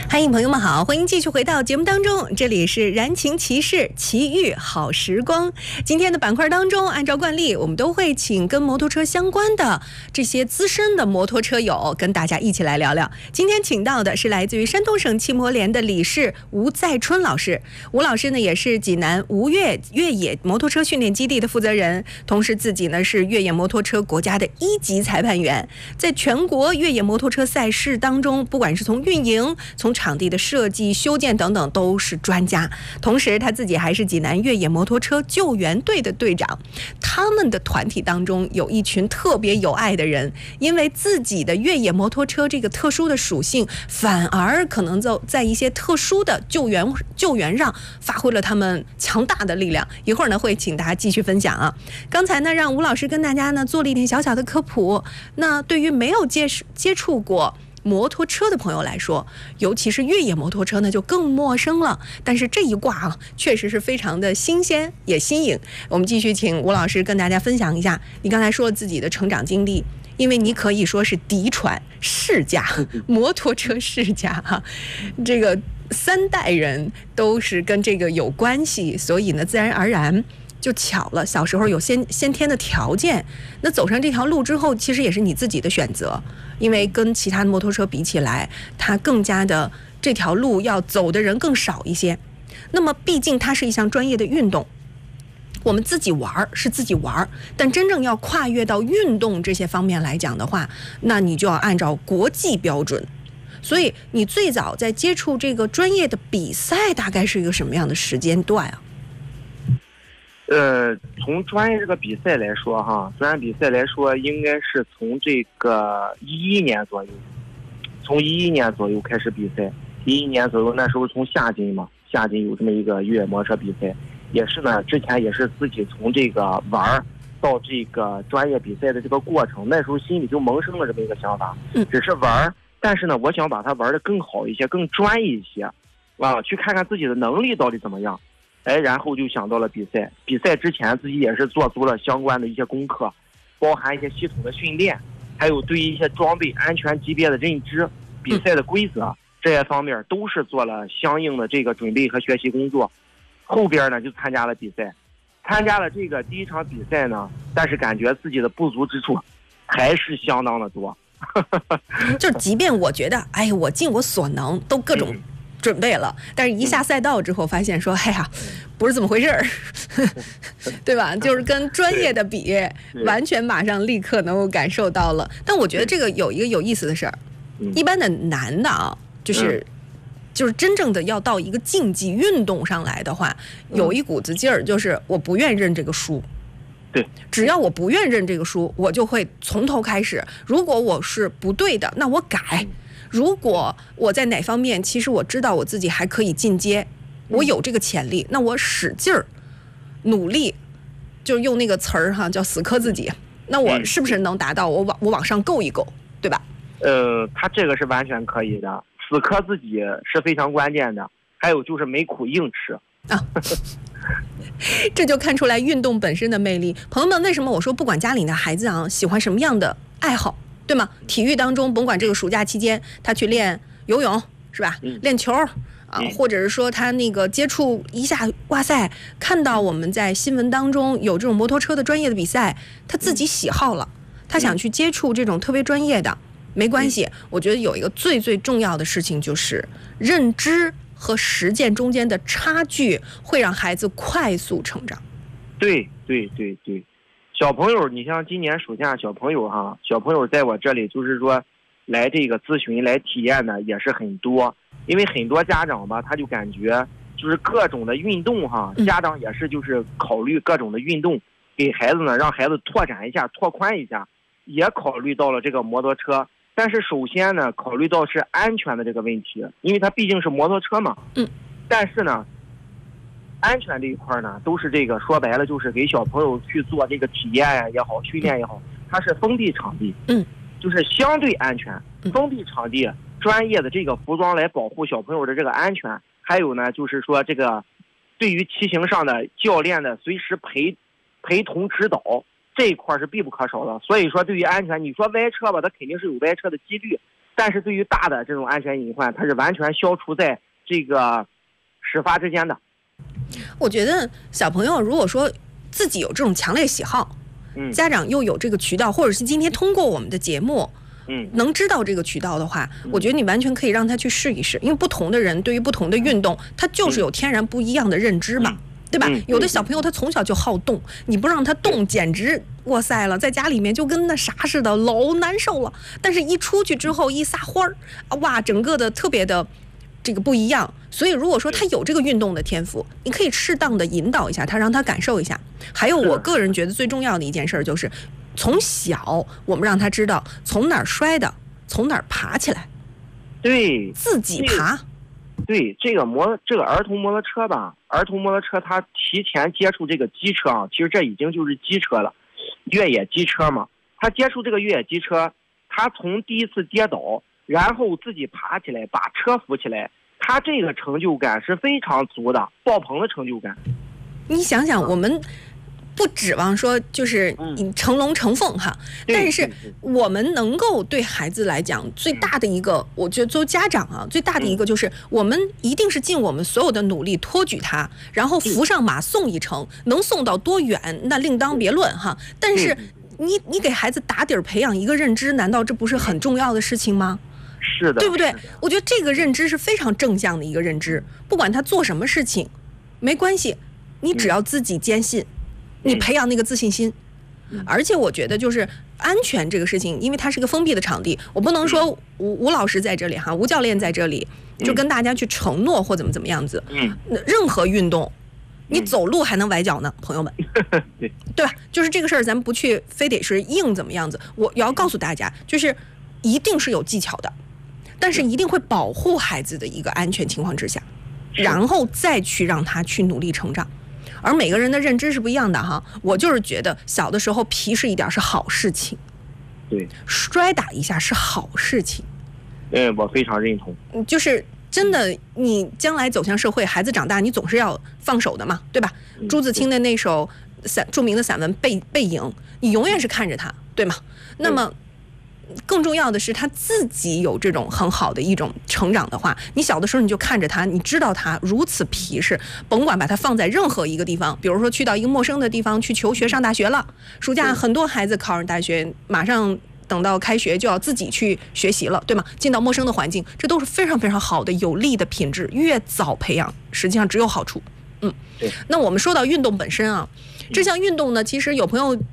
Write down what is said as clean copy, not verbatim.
嗨，朋友们好，欢迎继续回到节目当中，这里是燃情骑士奇遇好时光。今天的板块当中，按照惯例，我们都会请跟摩托车相关的这些资深的摩托车友跟大家一起来聊聊。今天请到的是来自于山东省汽摩联的理事吴在春老师。吴老师呢，也是济南吴越野摩托车训练基地的负责人，同时自己呢是越野摩托车国家的1级裁判员，在全国越野摩托车赛事当中，不管是从运营、从场地的设计、修建等等，都是专家。同时他自己还是济南越野摩托车救援队的队长。他们的团体当中有一群特别有爱的人，因为自己的越野摩托车这个特殊的属性，反而可能在一些特殊的救援上发挥了他们强大的力量。一会儿呢会请大家继续分享啊。刚才呢让吴老师跟大家呢做了一点小小的科普。那对于没有接触过摩托车的朋友来说，尤其是越野摩托车呢就更陌生了，但是这一挂啊确实是非常的新鲜也新颖。我们继续请吴老师跟大家分享一下，你刚才说了自己的成长经历，因为你可以说是嫡传世家摩托车世家哈，这个3代人都是跟这个有关系，所以呢自然而然就巧了，小时候有先天的条件，那走上这条路之后，其实也是你自己的选择，因为跟其他的摩托车比起来，它更加的这条路要走的人更少一些。那么毕竟它是一项专业的运动，我们自己玩是自己玩，但真正要跨越到运动这些方面来讲的话，那你就要按照国际标准。所以你最早在接触这个专业的比赛，大概是一个什么样的时间段啊？ 从专业这个比赛来说哈，专业比赛来说，应该是从这个11年左右，从11年左右开始比赛。11年左右，那时候从夏津有这么一个越野摩托车比赛，也是呢，之前也是自己从这个玩到这个专业比赛的这个过程，那时候心里就萌生了这么一个想法，只是玩，但是呢，我想把它玩得更好一些，更专业一些，啊，去看看自己的能力到底怎么样。然后就想到了比赛。比赛之前自己也是做足了相关的一些功课，包含一些系统的训练，还有对于一些装备安全级别的认知、比赛的规则这些方面都是做了相应的这个准备和学习工作。后边呢就参加了比赛，参加了这个第一场比赛呢，但是感觉自己的不足之处还是相当的多。 就即便我觉得，哎，我尽我所能，都各种准备了，但是一下赛道之后发现说，哎呀，不是这么回事儿，对吧？就是跟专业的比，完全马上立刻能够感受到了。但我觉得这个有一个有意思的事儿，一般的男的啊，就是真正的要到一个竞技运动上来的话，有一股子劲儿，就是我不愿认这个输。 对， 只要我不愿认这个输，我就会从头开始。如果我是不对的，那我改。如果我在哪方面其实我知道我自己还可以进阶，我有这个潜力，那我使劲儿努力，就用那个词儿哈，叫死磕自己。那我是不是能达到我往上够一够，对吧？ 他这个是完全可以的，死磕自己是非常关键的。还有就是没苦硬吃啊。 这就看出来运动本身的魅力。朋友们，为什么我说不管家里的孩子啊喜欢什么样的爱好，对吗？体育当中，甭管这个暑假期间他去练游泳是吧？练球啊，或者是说他那个接触一下，哇塞，看到我们在新闻当中有这种摩托车的专业的比赛，他自己喜好了，他想去接触这种特别专业的，没关系。我觉得有一个最重要的事情就是认知和实践中间的差距会让孩子快速成长。 对，小朋友，你像今年暑假小朋友在我这里就是说来这个咨询来体验的也是很多。因为很多家长吧，他就感觉就是各种的运动哈，家长也是就是考虑各种的运动给孩子呢，让孩子拓展一下拓宽一下，也考虑到了这个摩托车。但是首先呢，考虑到是安全的这个问题，因为它毕竟是摩托车嘛。但是呢，安全这一块呢，都是这个说白了就是给小朋友去做这个体验也好，训练也好，它是封闭场地，就是相对安全。封闭场地，专业的这个服装来保护小朋友的这个安全，还有呢，就是说这个对于骑行上的教练的随时陪同指导。这一块是必不可少的。所以说对于安全，你说歪车吧，它肯定是有歪车的几率， 但是对于大的这种安全隐患，它是完全消除在这个始发之间的。 我觉得小朋友如果说自己有这种强烈喜好，家长又有这个渠道，或者是今天通过我们的节目，能知道这个渠道的话，我觉得你完全可以让他去试一试，因为不同的人对于不同的运动，他就是有天然不一样的认知嘛。对吧？有的小朋友他从小就好动，你不让他动，简直哇塞了，在家里面就跟那啥似的，老难受了。但是一出去之后一撒欢儿，哇，整个的特别的这个不一样。所以如果说他有这个运动的天赋，你可以适当的引导一下他，让他感受一下。还有我个人觉得最重要的一件事就是，从小我们让他知道从哪儿摔的，从哪儿爬起来， 对， 自己爬。 对，这个儿童摩托车吧，儿童摩托车他提前接触这个机车啊，其实这已经就是机车了，越野机车嘛。他接触这个越野机车，他从第一次跌倒，然后自己爬起来，把车扶起来，他这个成就感是非常足的，爆棚的成就感。 你想想，我们不指望说就是成龙成凤哈，但是我们能够对孩子来讲最大的一个，我觉得作为家长啊，最大的一个就是我们一定是尽我们所有的努力托举他，然后扶上马送一程，能送到多远那另当别论哈。但是你给孩子打底儿培养一个认知，难道这不是很重要的事情吗？ 是的， 对不对？我觉得这个认知是非常正向的一个认知，不管他做什么事情，没关系，你只要自己坚信。你培养那个自信心，而且我觉得就是安全这个事情，因为它是个封闭的场地，我不能说吴老师在这里哈，吴教练在这里就跟大家去承诺或怎么样子。任何运动，你走路还能崴脚呢，朋友们，对吧？就是这个事儿，咱们不去非得是硬怎么样子。我要告诉大家，就是一定是有技巧的，但是一定会保护孩子的一个安全情况之下，然后再去让他去努力成长。而每个人的认知是不一样的哈，我就是觉得小的时候皮实一点是好事情， 对， 摔打一下是好事情， 我非常认同。 就是真的，你将来走向社会，孩子长大，你总是要放手的嘛，对吧？朱自清的那首著名的散文《背影》，你永远是看着他，对吗？那么更重要的是他自己有这种很好的一种成长的话，你小的时候你就看着他，你知道他如此皮实，甭管把他放在任何一个地方，比如说去到一个陌生的地方去求学上大学了，暑假很多孩子考上大学，马上等到开学就要自己去学习了，对吗？进到陌生的环境，这都是非常非常好的有利的品质，越早培养实际上只有好处。那我们说到运动本身啊，这项运动呢，其实有朋友